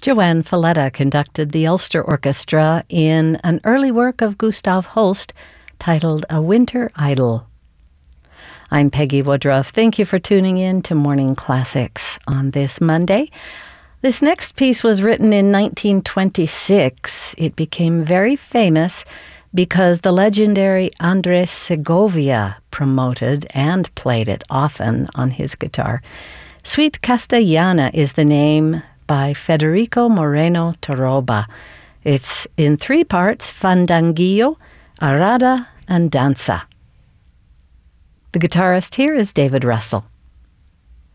Joanne Falletta conducted the Ulster Orchestra in an early work of Gustav Holst titled A Winter Idyll. I'm Peggy Woodruff. Thank you for tuning in to Morning Classics on this Monday. This next piece was written in 1926. It became very famous because the legendary Andres Segovia promoted and played it often on his guitar. Suite Castellana is the name by Federico Moreno Toroba. It's in 3 parts, Fandanguillo, Arada, and Danza. The guitarist here is David Russell.